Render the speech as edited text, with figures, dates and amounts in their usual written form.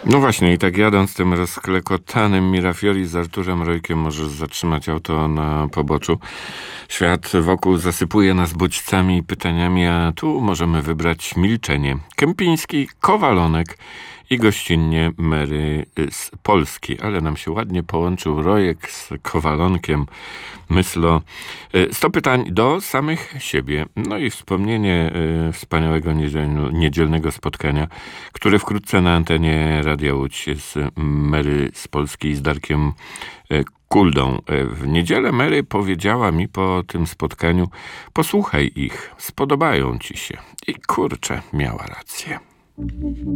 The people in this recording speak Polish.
No właśnie, i tak jadąc tym rozklekotanym Mirafiori z Arturem Rojkiem możesz zatrzymać auto na poboczu. Świat wokół zasypuje nas bodźcami i pytaniami, a tu możemy wybrać milczenie. Kępiński, Kowalonek i gościnnie Mary z Polski. Ale nam się ładnie połączył Rojek z Kowalonkiem. Myslo. 100 pytań do samych siebie. No i wspomnienie wspaniałego niedzielnego spotkania, które wkrótce na antenie Radia Łódź z Mary z Polski i z Darkiem Kuldą. W niedzielę Mary powiedziała mi po tym spotkaniu: posłuchaj ich, spodobają ci się. I kurczę, miała rację.